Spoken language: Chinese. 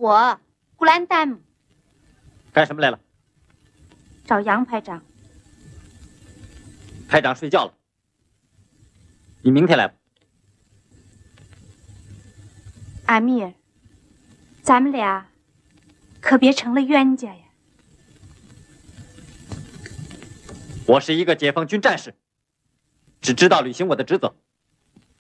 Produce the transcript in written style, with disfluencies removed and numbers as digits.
我古兰丹姆。 干什么来了？ 找杨排长。 排长睡觉了，你明天来吧。 阿米尔，咱们俩可别成了冤家呀。 我是一个解放军战士，只知道履行我的职责。